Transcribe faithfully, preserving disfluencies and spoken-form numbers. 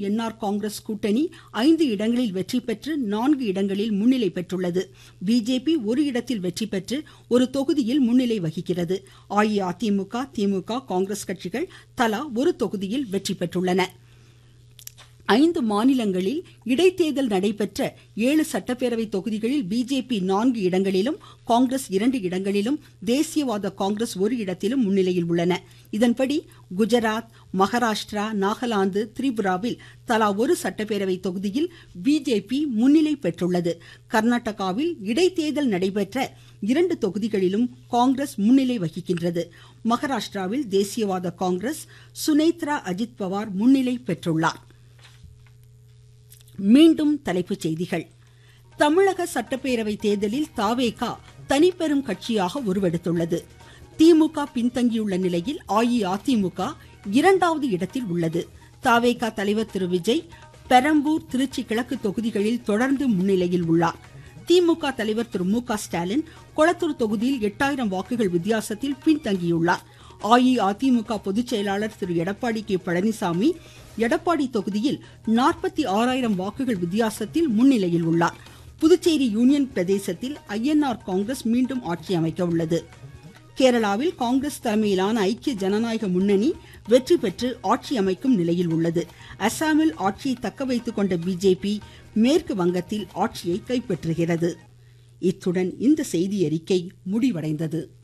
NR Congress கூட்டணி ஐந்து இடங்களில் வெற்றி பெற்று நான்கு இடங்களில் முன்னிலை பெற்றுள்ளது. பிஜேபி ஒரு இடத்தில் வெற்றி பெற்று ஒரு தொகுதியில் முன்னிலை வகிக்கிறது. அஇஅதிமுக, திமுக, காங்கிரஸ் கட்சிகள் தலா ஒரு தொகுதியில் வெற்றி பெற்றுள்ளன. ஐந்து மாநிலங்களில் இடைத்தேர்தல் நடைபெற்ற ஏழு சட்டப்பேரவை தொகுதிகளில் பிஜேபி நான்கு இடங்களிலும், காங்கிரஸ் இரண்டு இடங்களிலும், தேசியவாத காங்கிரஸ் ஒரு இடத்திலும் முன்னிலையில் உள்ளன. இதன்படி குஜராத், மகாராஷ்டிரா, நாகாலாந்து, திரிபுராவில் தலா ஒரு சட்டப்பேரவை தொகுதியில் பிஜேபி முன்னிலை பெற்றுள்ளது. கர்நாடகாவில் இடைத்தேர்தல் நடைபெற்ற இரண்டு தொகுதிகளிலும் காங்கிரஸ் முன்னிலை வகிக்கின்றது. மகாராஷ்டிராவில் தேசியவாத காங்கிரஸ் சுனேத்ரா அஜித் பவார் முன்னிலை பெற்றுள்ளார். மீண்டும் தலைப்புச் செய்திகள். தமிழக சட்டப்பேரவை தேர்தலில் தாவேகா தனிப்பெரும் கட்சியாக உருவெடுத்துள்ளது. திமுக பின்தங்கியுள்ள நிலையில் அஇஅதிமுக இரண்டாவது இடத்தில் உள்ளது. தாவேகா தலைவர் திரு விஜய் பெரம்பூர், திருச்சி கிழக்கு தொகுதிகளில் தொடர்ந்து முன்னிலையில் உள்ளார். திமுக தலைவர் திரு மு க ஸ்டாலின் கொளத்தூர் தொகுதியில் எட்டாயிரம் வாக்குகள் வித்தியாசத்தில் பின்தங்கியுள்ளார். அஇஅதிமுக பொதுச் செயலாளர் திரு எடப்பாடி கே பழனிசாமி எடப்பாடி தொகுதியில் நாற்பத்தி ஆறாயிரம் வாக்குகள் வித்தியாசத்தில் முன்னிலையில் உள்ளார். புதுச்சேரி யூனியன் பிரதேசத்தில் ஐஎன்ஆர் காங்கிரஸ் மீண்டும் ஆட்சி அமைக்க உள்ளது. கேரளாவில் காங்கிரஸ் தலைமையிலான ஐக்கிய ஜனநாயக முன்னணி வெற்றி பெற்று ஆட்சி அமைக்கும் நிலையில் உள்ளது. அசாமில் ஆட்சியை தக்க வைத்துக் கொண்ட பிஜேபி மேற்கு வங்கத்தில் ஆட்சியை கைப்பற்றுகிறது. இத்துடன் இந்த செய்தி அறிக்கை முடிவடைந்தது.